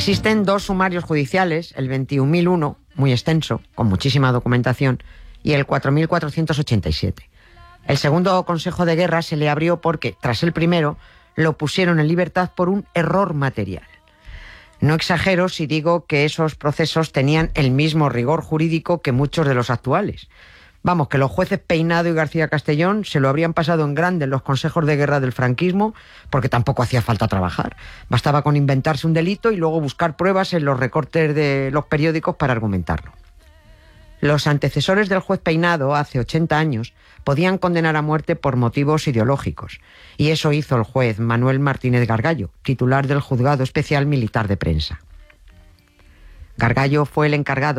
Existen dos sumarios judiciales, el 21.001, muy extenso, con muchísima documentación, y el 4.487. El segundo Consejo de Guerra se le abrió porque, tras el primero, lo pusieron en libertad por un error material. No exagero si digo que esos procesos tenían el mismo rigor jurídico que muchos de los actuales. Vamos, que los jueces Peinado y García Castellón se lo habrían pasado en grande en los consejos de guerra del franquismo, porque tampoco hacía falta trabajar. Bastaba con inventarse un delito y luego buscar pruebas en los recortes de los periódicos para argumentarlo. Los antecesores del juez Peinado, hace 80 años, podían condenar a muerte por motivos ideológicos. Y eso hizo el juez Manuel Martínez Gargallo, titular del Juzgado Especial Militar de Prensa. Gargallo fue el encargado